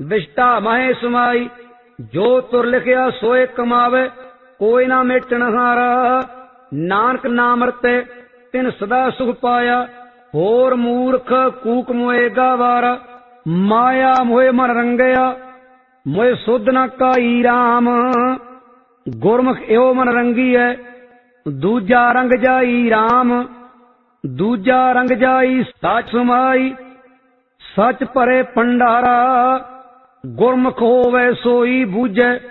विष्टा महे समाई। जो तुर लिखिया सोए कमावे, कोई ना मेटन हारा। नानक नाम रते तिन सदा सुख पाया। होर मूर्ख कूक मोए गावारा। माया मोए मन रंगया, मोए सुध न काई राम। गुरमुख एहो मन रंगी है, दूजा रंग जाई राम। दूजा रंग जाई सच समाई, सच भरे भंडारा। गुरमुख होवे सोई बूझे,